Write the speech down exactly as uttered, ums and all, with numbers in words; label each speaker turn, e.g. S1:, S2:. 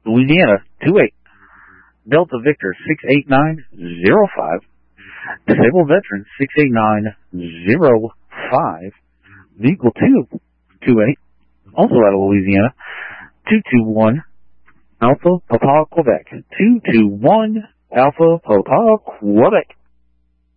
S1: Louisiana, two eight. Delta Victor, six eight nine zero five. Disabled Veteran, six eight nine zero five. Vehicle two, two eight. Also out of Louisiana, two two one. Alpha Papa Quebec, two two one. Alpha Papa Quebec.